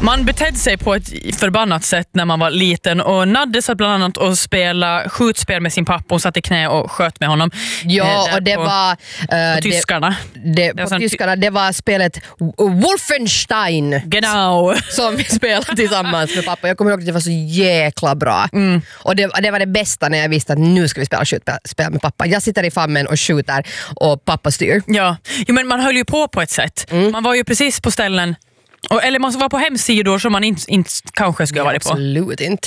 Man betedde sig på ett förbannat sätt när man var liten och Nadde satt bland annat och spela skjutspel med sin pappa och satt i knä och sköt med honom. Ja, och det var... på tyskarna. Tyskarna, det var spelet Wolfenstein. Genau. Som vi spelade tillsammans med pappa. Jag kommer ihåg att det var så jäkla bra. Och det var det bästa när jag visste att nu ska vi spela med pappa. Jag sitter i famnen och skjuter och pappa styr. Ja, men man höll ju på ett sätt. Man var ju precis på ställen eller man var på hemsidor som man inte kanske skulle ha varit på. Absolut inte.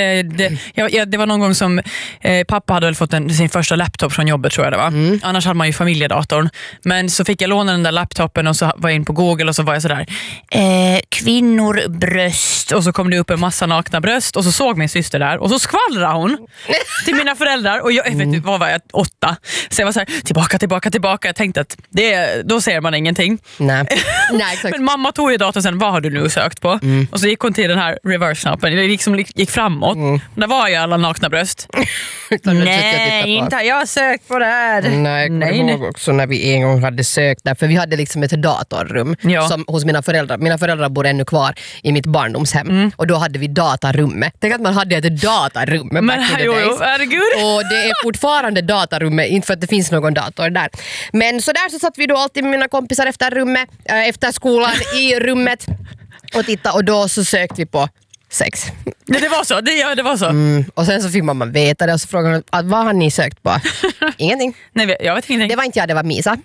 Det var någon gång som pappa hade väl fått sin första laptop från jobbet, tror jag det var. Annars hade man ju familjedatorn. Men så fick jag låna den där laptopen och så var jag in på Google och så var jag sådär kvinnor, bröst. Och så kom det upp en massa nakna bröst och så såg min syster där och så skvallrade hon till mina föräldrar. Och jag vet vad var jag, 8. Så jag var såhär, tillbaka. Jag tänkte att då ser man ingenting. Nej, exakt. Men mamma tog ju datorn sen, vad har du nu sökt på? Och så gick hon till den här reverse-knappen. Det liksom gick framåt. Där var ju alla nakna bröst. Nej, inte har jag sökt på det här. Nej, jag kommer ihåg också när vi en gång hade sökt där. För vi hade liksom ett datorrum som, hos mina föräldrar. Mina föräldrar bor ännu kvar i mitt barndomshem. Och då hade vi datarummet. Tänk att man hade ett datarum. Men herregud. Och det är fortfarande datarummet. Inte för att det finns någon dator där. Men så där så satt vi då alltid med mina kompisar efter skolan i rummet och titta, och då så sökte vi på sex. Ja, det var så. Det var så. Och sen så fick mamma veta det och så frågade hon, vad har ni sökt på? Ingenting. Nej, jag vet ingenting. Det var inte jag, det var Misa.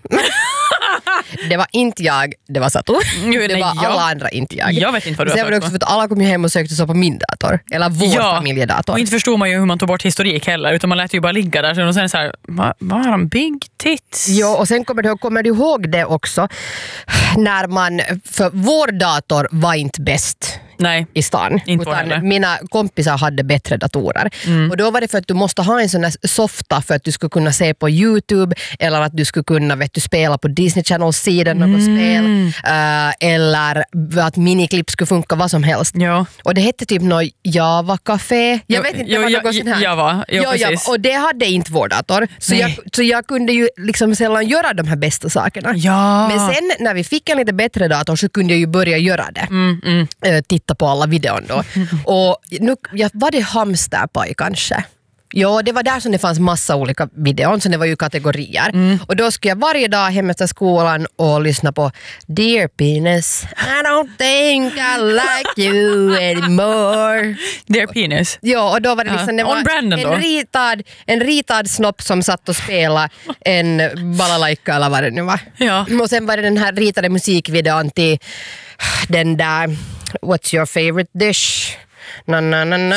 Det var inte jag, det var Satu. Det var alla andra, inte jag. Jag vet inte vad du har sökt på. Sen var det också för att alla kom ju hem och sökte så på min dator. Eller vår familjedator. Och inte förstod man ju hur man tog bort historik heller. Utan man lät ju bara ligga där. Och sen så här, vad har de? Big tits? Ja, och sen kommer du ihåg det också. När för vår dator var inte bäst. Nej, i stan. Utan mina kompisar hade bättre datorer. Och då var det för att du måste ha en sån här softa för att du skulle kunna se på YouTube eller att du skulle kunna spela på Disney Channel-sidan något spel. Eller att miniklipp skulle funka vad som helst. Ja. Och det hette typ något Java-café. Jag vet inte vad något sånt här. Java, precis. Och det hade inte vår dator. Så jag kunde ju liksom sällan göra de här bästa sakerna. Ja. Men sen när vi fick en lite bättre dator så kunde jag ju börja göra det. Titta på alla videon då. Och nu, var det hamsterpaj kanske? Ja, det var där som det fanns massa olika videor, så det var ju kategorier. Och då skulle jag varje dag hem efter skolan och lyssna på Dear Penis, I don't think I like you anymore. Dear Penis? Ja, och då var det liksom det var en ritad snopp som satt och spelade en balalaika eller vad det nu var. Ja. Och sen var det den här ritade musikvideon till den där What's your favorite dish? Men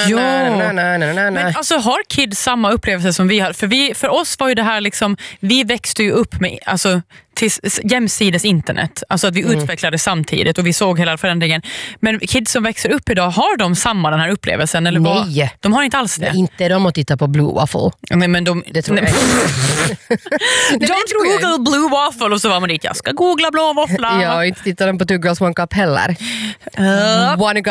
alltså har kids samma upplevelse som vi har? För oss var ju det här liksom, vi växte ju upp med till jämsides internet. Alltså att vi utvecklade samtidigt och vi såg hela förändringen. Men kids som växer upp idag, har de samma den här upplevelsen? Eller nej. De har inte alls det. Nej, inte de att titta på Blue Waffle. Nej, men det tror jag Don't google Blue Waffle och så var man dit, jag ska googla blå våffla. Ja, inte tittar de på Two Girls One Cup heller. Wanna go